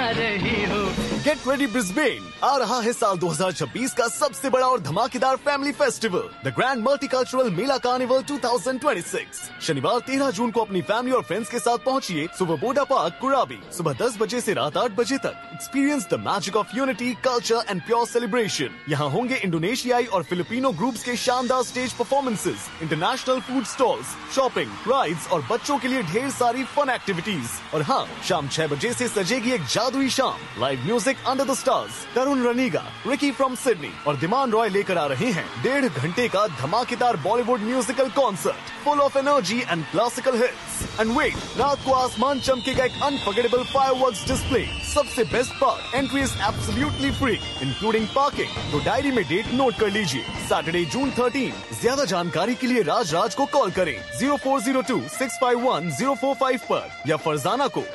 रही हूँ। Get ready Brisbane, आ रहा है साल 2026 का सबसे बड़ा और धमाकेदार family festival, the grand multicultural Mela carnival 2026। शनिवार 13 जून को अपनी फैमिली और फ्रेंड्स के साथ पहुंचिए सुबह पार्क कुराबी, सुबह 10 बजे से रात 8 बजे तक। Experience the magic of unity, culture and pure celebration. यहाँ होंगे इंडोनेशियाई और फिलिपिनो ग्रुप्स के शानदार stage performances, international food stalls, shopping, rides और बच्चों के लिए ढेर सारी फन एक्टिविटीज। और हाँ, शाम 6 बजे से सजेगी एक जादुई शाम। Live music under the stars, Tarun रनीगा, Ricky from Sydney और दिमान रॉय लेकर आ रहे हैं 1.5 घंटे का धमाकेदार Bollywood musical concert full of energy and classical hits. And wait, रात को आसमान चमकेगा एक अनफॉरगेटेबल फायरवर्क्स डिस्प्ले। सबसे best part, entry is absolutely free including parking. तो डायरी में डेट नोट कर लीजिए, सैटरडे जून 13। ज्यादा जानकारी के लिए राज को कॉल करें 0402-651-045 पर या फरजाना को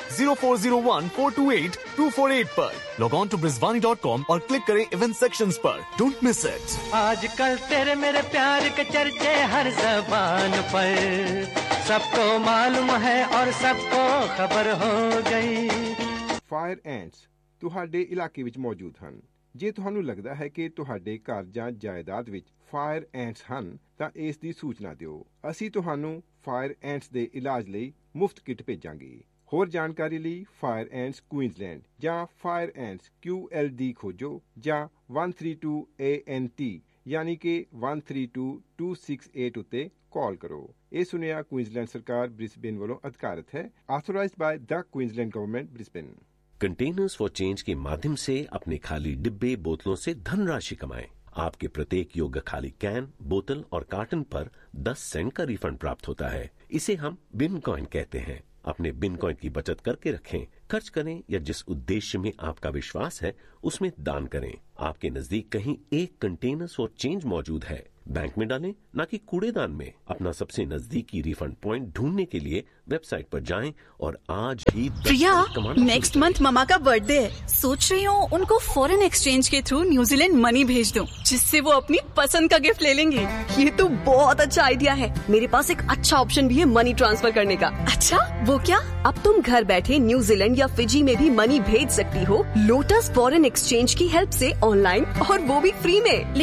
0401-428-248 पर। लॉग ऑन टू brisbane.com और क्लिक करें इवेंट सेक्शंस पर। Don't miss it. आजकल तेरे मेरे प्यार के चर्चे हर जबान पर, सबको मालूम है और सबको खबर हो गई। फायर एंट्स ਤੁਹਾਡੇ ਇਲਾਕੇ ਵਿੱਚ ਮੌਜੂਦ ਹਨ। ਜੇ ਤੁਹਾਨੂੰ ਲੱਗਦਾ ਹੈ ਕਿ ਤੁਹਾਡੇ ਘਰ ਜਾਂ ਜਾਇਦਾਦ ਵਿੱਚ ਫਾਇਰ ਐਂਟਸ ਹਨ ਤਾਂ ਇਸ ਦੀ ਸੂਚਨਾ ਦਿਓ। ਅਸੀਂ ਤੁਹਾਨੂੰ ਫਾਇਰ ਐਂਟਸ ਦੇ ਇਲਾਜ ਲਈ ਮੁਫਤ ਕਿੱਟ ਭੇਜਾਂਗੇ। ਹੋਰ ਜਾਣਕਾਰੀ ਲਈ ਫਾਇਰ ਐਂਟਸ ਕੁਈਨਜ਼ਲੈਂਡ ਜਾਂ ਫਾਇਰ ਐਂਟਸ QLD ਖੋਜੋ ਜਾਂ 132 ANT ਯਾਨੀ ਕਿ 132268 ਉੱਤੇ ਕਾਲ ਕਰੋ। ਇਹ ਸੁਨੇਹਾ ਕੁਈਨਜ਼ਲੈਂਡ ਸਰਕਾਰ ਬ੍ਰਿਸਬੇਨ ਵੱਲੋਂ ਅਧਿਕਾਰਤ ਹੈ। ਆਥੋਰਾइज्ड by the Queensland government Brisbane. Containers for change के माध्यम से अपने खाली डिब्बे बोतलों से धनराशि कमाएं। आपके प्रत्येक योग्य खाली कैन, बोतल और कार्टन पर 10 सेंट का रिफंड प्राप्त होता है। इसे हम बिन कॉइन कहते हैं। अपने बिन कॉइन की बचत करके रखें, खर्च करें या जिस उद्देश्य में आपका विश्वास है उसमें दान करें। आपके नजदीक कहीं एक कंटेनर्स फॉर चेंज मौजूद है, बैंक में डालें ना कि कूड़ेदान में। अपना सबसे नजदीकी रिफंड पॉइंट ढूंढने के लिए वेबसाइट पर जाएं और आज ही प्रिया, नेक्स्ट मंथ ममा का बर्थडे है। सोच रही हूँ उनको फॉरेन एक्सचेंज के थ्रू न्यूजीलैंड मनी भेज दूँ, जिससे वो अपनी पसंद का गिफ्ट ले लेंगे। ये तो बहुत अच्छा आइडिया है। मेरे पास एक अच्छा ऑप्शन भी है मनी ट्रांसफर करने का। अच्छा, वो क्या? अब तुम घर बैठे न्यूजीलैंड या फिजी में भी मनी भेज सकती हो लोटस फॉरेन एक्सचेंज की हेल्प से ऑनलाइन, और वो भी फ्री में।